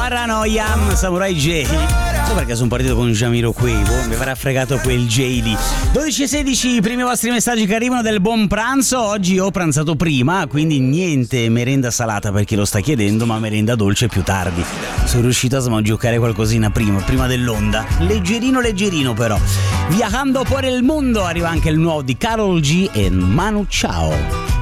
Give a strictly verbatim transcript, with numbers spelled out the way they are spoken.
Paranoia, Samurai J. So perché sono partito con Jamiroquai, boh, mi avrà fregato quel J lì. dodici e sedici, i primi vostri messaggi che arrivano del buon pranzo. Oggi ho pranzato prima, quindi niente merenda salata per chi lo sta chiedendo, ma merenda dolce più tardi. Sono riuscito a smangiucare qualcosina prima, prima dell'onda. Leggerino leggerino però. Viajando por el mundo arriva anche il nuovo di Karol G e Manu Chao.